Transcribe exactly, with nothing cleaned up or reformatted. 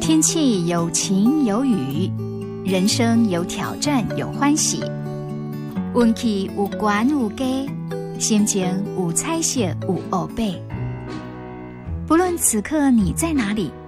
天气有晴有雨，人生有挑战有欢喜，运气有悬有低，心情有彩色有黑白。不论此刻你在哪里，